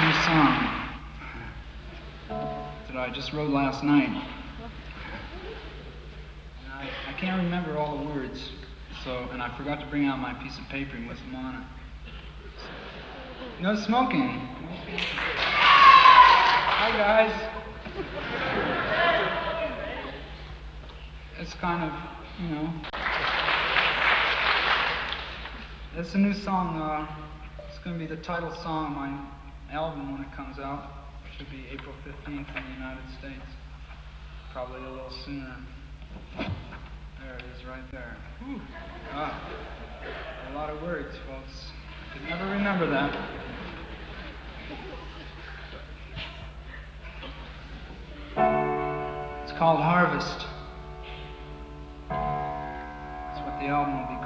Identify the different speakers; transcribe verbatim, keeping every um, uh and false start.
Speaker 1: new song that I just wrote last night. And I, I can't remember all the words, so and I forgot to bring out my piece of paper with them on it. No smoking. Hi guys. It's kind of, you know. It's a new song. Uh, it's going to be the title song of my album when it comes out. It should be April fifteenth in the United States. Probably a little sooner. There it is right there. Whew. Ah, a lot of words, folks. I could never remember that. It's called Harvest. That's what the album will be called.